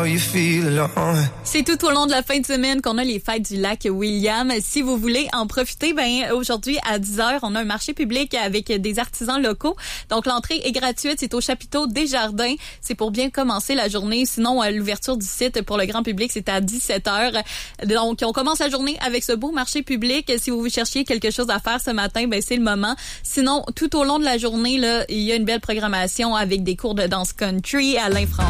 C'est tout au long de la fin de semaine qu'on a les fêtes du lac William. Si vous voulez en profiter, aujourd'hui à 10h, on a un marché public avec des artisans locaux. Donc l'entrée est gratuite, c'est au chapiteau des Jardins. C'est pour bien commencer la journée. Sinon, l'ouverture du site pour le grand public, c'est à 17h. Donc on commence la journée avec ce beau marché public. Si vous cherchiez quelque chose à faire ce matin, c'est le moment. Sinon, tout au long de la journée, là, il y a une belle programmation avec des cours de danse country, Alain François.